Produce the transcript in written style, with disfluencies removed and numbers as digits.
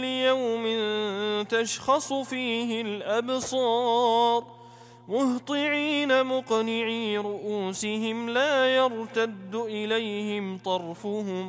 يوم تشخص فيه الأبصار مهطعين مقنعي رؤوسهم لا يرتد إليهم طرفهم